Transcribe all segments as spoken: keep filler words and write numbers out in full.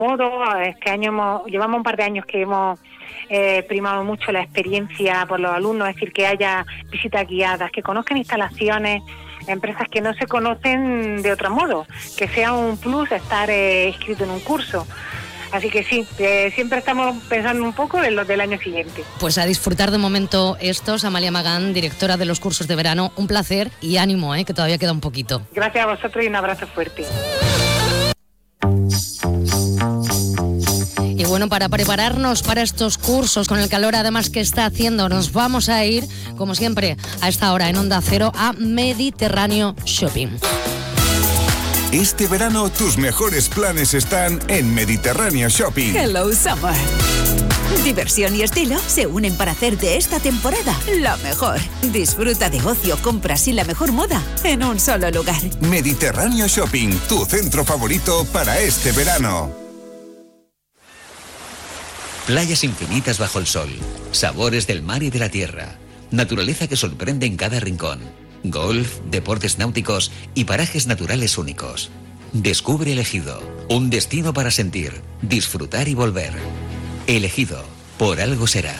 modo. Este año hemos, llevamos un par de años que hemos eh, primado mucho la experiencia por los alumnos, es decir, que haya visitas guiadas, que conozcan instalaciones, empresas que no se conocen de otro modo, que sea un plus estar eh, inscrito en un curso. Así que sí, eh, siempre estamos pensando un poco en los del año siguiente. Pues a disfrutar de momento estos. Amalia Magán, directora de los cursos de verano, un placer y ánimo, eh, que todavía queda un poquito. Gracias a vosotros y un abrazo fuerte. Y bueno, para prepararnos para estos cursos, con el calor además que está haciendo, nos vamos a ir, como siempre, a esta hora en Onda Cero, a Mediterráneo Shopping. Este verano tus mejores planes están en Mediterráneo Shopping. Hello Summer. Diversión y estilo se unen para hacer de esta temporada la mejor. Disfruta de ocio, compras y la mejor moda en un solo lugar. Mediterráneo Shopping, tu centro favorito para este verano. Playas infinitas bajo el sol, sabores del mar y de la tierra, naturaleza que sorprende en cada rincón, golf, deportes náuticos y parajes naturales únicos. Descubre El Ejido, un destino para sentir, disfrutar y volver. El Ejido, por algo será.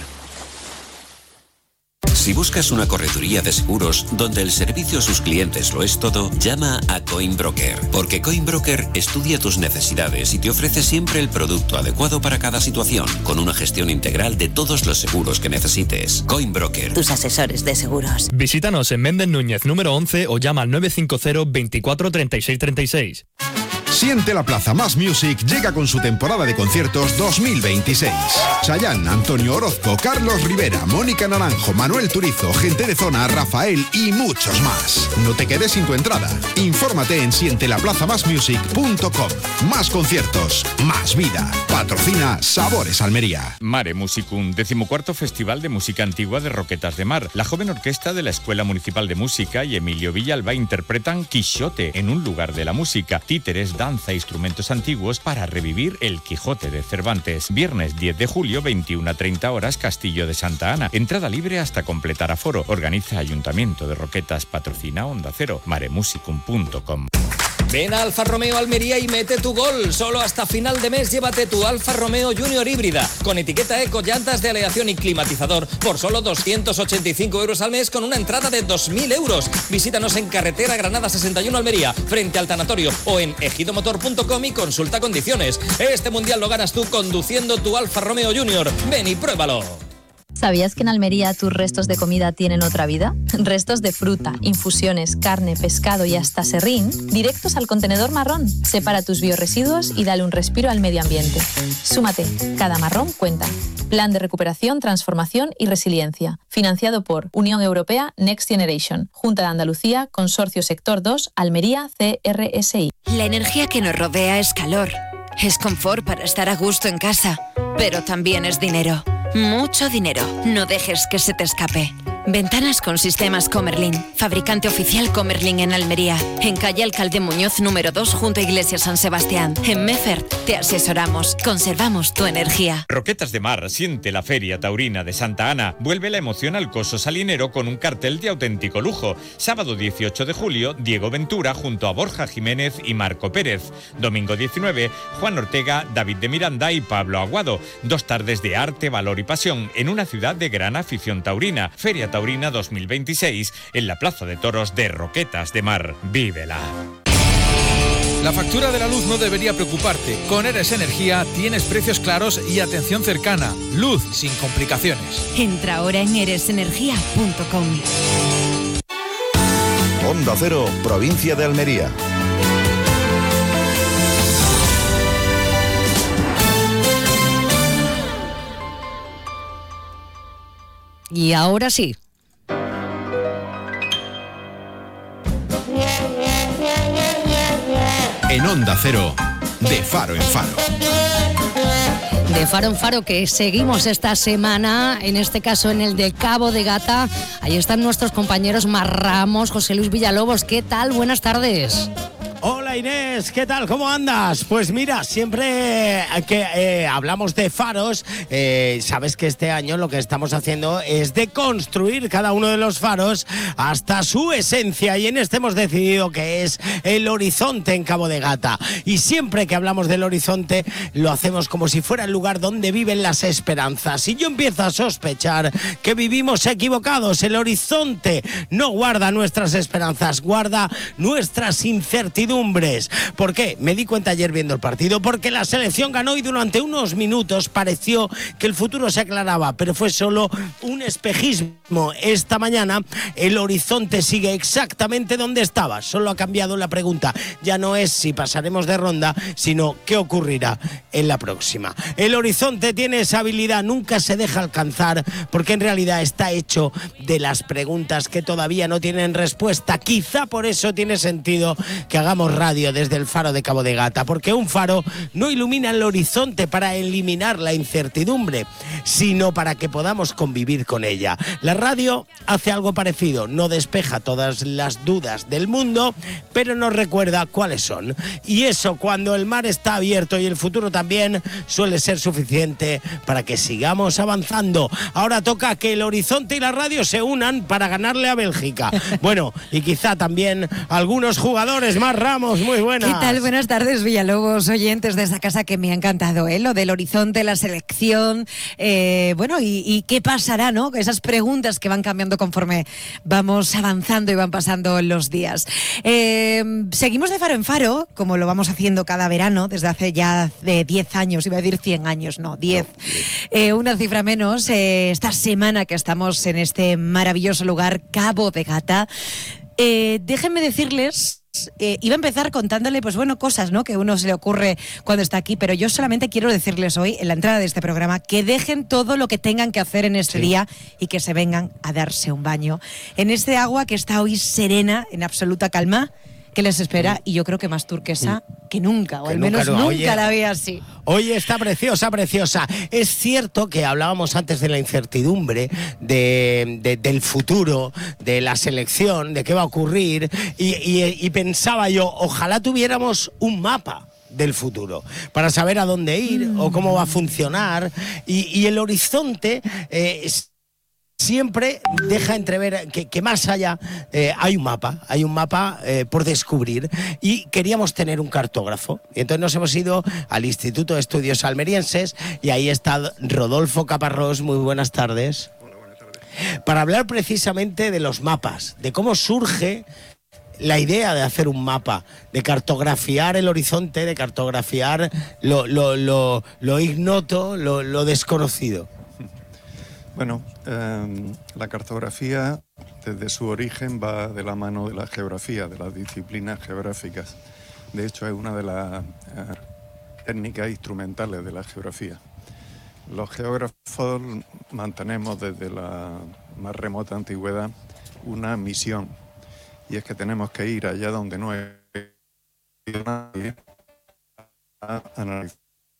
Si buscas una correduría de seguros donde el servicio a sus clientes lo es todo, llama a Coinbroker, porque Coinbroker estudia tus necesidades y te ofrece siempre el producto adecuado para cada situación, con una gestión integral de todos los seguros que necesites. Coinbroker, tus asesores de seguros. Visítanos en Méndez Núñez número once o llama al nueve cinco cero, veinticuatro, treinta y seis, treinta y seis. Siente la Plaza Más Music llega con su temporada de conciertos dos mil veintiséis. Chayanne, Antonio Orozco, Carlos Rivera, Mónica Naranjo, Manuel Turizo, Gente de Zona, Rafael y muchos más. No te quedes sin tu entrada. Infórmate en siente la plaza más music punto com. Más conciertos, más vida. Patrocina Sabores Almería. Mare Musicum, decimocuarto Festival de Música Antigua de Roquetas de Mar. La joven orquesta de la Escuela Municipal de Música y Emilio Villalba interpretan Quixote en un lugar de la música. Títeres, danza e instrumentos antiguos para revivir el Quijote de Cervantes. Viernes diez de julio, veintiuna a treinta horas, Castillo de Santa Ana. Entrada libre hasta completar aforo. Organiza Ayuntamiento de Roquetas. Patrocina Onda Cero. maremusicum punto com. Ven a Alfa Romeo Almería y mete tu gol. Solo hasta final de mes llévate tu Alfa Romeo Junior híbrida con etiqueta eco, llantas de aleación y climatizador por solo doscientos ochenta y cinco euros al mes con una entrada de dos mil euros. Visítanos en carretera Granada sesenta y uno Almería, frente al tanatorio, o en ejidomotor punto com y consulta condiciones. Este mundial lo ganas tú conduciendo tu Alfa Romeo Junior. Ven y pruébalo. ¿Sabías que en Almería tus restos de comida tienen otra vida? Restos de fruta, infusiones, carne, pescado y hasta serrín, directos al contenedor marrón. Separa tus biorresiduos y dale un respiro al medio ambiente. Súmate, cada marrón cuenta. Plan de recuperación, transformación y resiliencia. Financiado por Unión Europea Next Generation, Junta de Andalucía, Consorcio Sector dos, Almería, C R S I. La energía que nos rodea es calor. Es confort para estar a gusto en casa, pero también es dinero. Mucho dinero. No dejes que se te escape. Ventanas con sistemas Comerlin. Fabricante oficial Comerlin en Almería. En calle Alcalde Muñoz número dos junto a Iglesia San Sebastián. En Meffert te asesoramos. Conservamos tu energía. Roquetas de Mar siente la Feria Taurina de Santa Ana. Vuelve la emoción al Coso Salinero con un cartel de auténtico lujo. Sábado dieciocho de julio, Diego Ventura junto a Borja Jiménez y Marco Pérez. Domingo diecinueve, Juan Ortega, David de Miranda y Pablo Aguado. Dos tardes de arte, valor y pasión en una ciudad de gran afición taurina. Feria Taurina dos mil veintiséis en la Plaza de Toros de Roquetas de Mar. ¡Vívela! La factura de la luz no debería preocuparte. Con Eres Energía tienes precios claros y atención cercana. Luz sin complicaciones. Entra ahora en eres energía punto com. Onda Cero, provincia de Almería. Y ahora sí. En Onda Cero, de Faro en Faro. De Faro en Faro, que seguimos esta semana, en este caso en el de Cabo de Gata. Ahí están nuestros compañeros Mar Ramos, José Luis Villalobos. ¿Qué tal? Buenas tardes. Hola Hola Inés, ¿qué tal? ¿Cómo andas? Pues mira, siempre que eh, hablamos de faros, eh, sabes que este año lo que estamos haciendo es de construir cada uno de los faros hasta su esencia, y en este hemos decidido que es el Horizonte en Cabo de Gata. Y siempre que hablamos del Horizonte lo hacemos como si fuera el lugar donde viven las esperanzas. Y yo empiezo a sospechar que vivimos equivocados. El Horizonte no guarda nuestras esperanzas, guarda nuestras incertidumbres. ¿Por qué? Me di cuenta ayer viendo el partido, porque la selección ganó y durante unos minutos pareció que el futuro se aclaraba, pero fue solo un espejismo. Esta mañana el Horizonte sigue exactamente donde estaba, solo ha cambiado la pregunta. Ya no es si pasaremos de ronda, sino qué ocurrirá en la próxima. El Horizonte tiene esa habilidad, nunca se deja alcanzar, porque en realidad está hecho de las preguntas que todavía no tienen respuesta. Quizá por eso tiene sentido que hagamos radio desde el faro de Cabo de Gata, porque un faro no ilumina el horizonte para eliminar la incertidumbre, sino para que podamos convivir con ella. La radio hace algo parecido, no despeja todas las dudas del mundo, pero nos recuerda cuáles son. Y eso, cuando el mar está abierto y el futuro también, suele ser suficiente para que sigamos avanzando. Ahora toca que el horizonte y la radio se unan para ganarle a Bélgica. Bueno, y quizá también algunos jugadores más. Ramos, muy buenas. ¿Qué tal? Buenas tardes, Villalobos, oyentes de esta casa, que me ha encantado, ¿eh? Lo del horizonte, la selección, eh, bueno, y, y qué pasará, ¿no? Esas preguntas que van cambiando conforme vamos avanzando y van pasando los días. Eh, seguimos de faro en faro, como lo vamos haciendo cada verano, desde hace ya de diez años, iba a decir cien años, no, diez. Eh, una cifra menos, eh, esta semana que estamos en este maravilloso lugar, Cabo de Gata. Eh, déjenme decirles... Eh, iba a empezar contándole, pues bueno, cosas, ¿no?, que a uno se le ocurre cuando está aquí, pero yo solamente quiero decirles hoy, en la entrada de este programa, que dejen todo lo que tengan que hacer en este sí. día y que se vengan a darse un baño en este agua que está hoy serena, en absoluta calma, que les espera, sí. y yo creo que más turquesa sí. que nunca, o que al menos nunca, no. nunca oye, la ve así. Oye, está preciosa, preciosa. Es cierto que hablábamos antes de la incertidumbre, de, de, del futuro, de la selección, de qué va a ocurrir, y, y, y pensaba yo, ojalá tuviéramos un mapa del futuro, para saber a dónde ir, mm. o cómo va a funcionar, y, y el horizonte... Eh, es, siempre deja entrever que, que más allá eh, hay un mapa, hay un mapa eh, por descubrir, y queríamos tener un cartógrafo. Y entonces nos hemos ido al Instituto de Estudios Almerienses, y ahí está Rodolfo Caparrós. Muy buenas tardes. Hola, buenas tardes. Para hablar precisamente de los mapas, de cómo surge la idea de hacer un mapa, de cartografiar el horizonte, de cartografiar lo, lo, lo, lo ignoto, lo, lo desconocido. Bueno, eh, la cartografía desde su origen va de la mano de la geografía, de las disciplinas geográficas. De hecho, es una de las eh, técnicas instrumentales de la geografía. Los geógrafos mantenemos desde la más remota antigüedad una misión, y es que tenemos que ir allá donde no hay nadie a analizar.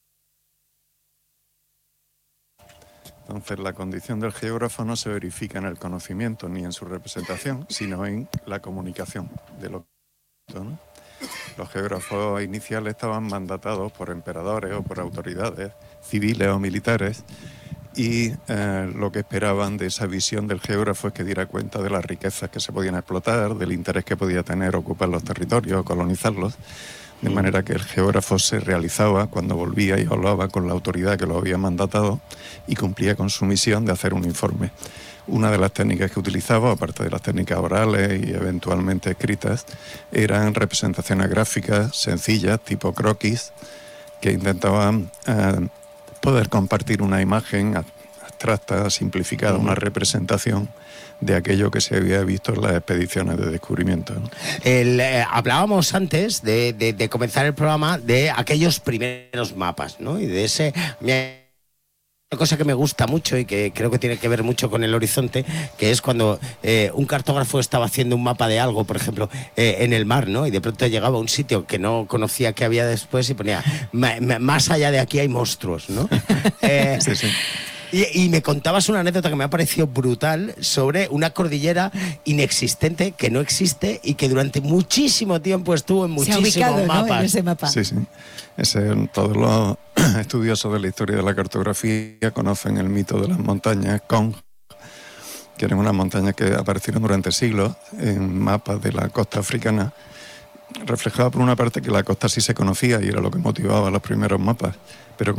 Entonces, la condición del geógrafo no se verifica en el conocimiento ni en su representación, sino en la comunicación de lo que... ¿no? Los geógrafos iniciales estaban mandatados por emperadores o por autoridades civiles o militares, y eh, lo que esperaban de esa visión del geógrafo es que diera cuenta de las riquezas que se podían explotar, del interés que podía tener ocupar los territorios, colonizarlos. De manera que el geógrafo se realizaba cuando volvía y hablaba con la autoridad que lo había mandatado y cumplía con su misión de hacer un informe. Una de las técnicas que utilizaba, aparte de las técnicas orales y eventualmente escritas, eran representaciones gráficas sencillas, tipo croquis, que intentaban eh, poder compartir una imagen abstracta, simplificada, una representación de aquello que se había visto en las expediciones de descubrimiento, ¿no? El, eh, hablábamos antes de, de, de comenzar el programa de aquellos primeros mapas, ¿no? Y de ese... Una cosa que me gusta mucho y que creo que tiene que ver mucho con el horizonte, que es cuando eh, un cartógrafo estaba haciendo un mapa de algo, por ejemplo, eh, en el mar, ¿no? Y de pronto llegaba a un sitio que no conocía que había después y ponía, más allá de aquí hay monstruos, ¿no? eh, sí, sí. Y, y me contabas una anécdota que me ha parecido brutal sobre una cordillera inexistente, que no existe y que durante muchísimo tiempo estuvo en muchísimos Se ha ubicado, mapas. ¿no?, en ese mapa. Sí, sí. Ese, todos los estudiosos de la historia de la cartografía conocen el mito de las montañas Kong, que eran unas montañas que aparecieron durante siglos en mapas de la costa africana, reflejaba por una parte que la costa sí se conocía y era lo que motivaba los primeros mapas, pero